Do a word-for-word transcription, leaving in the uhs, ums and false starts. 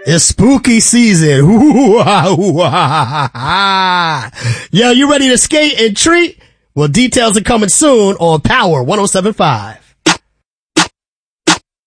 It's spooky season. Yo, you ready to skate and treat? Well, details are coming soon on Power one oh seven point five.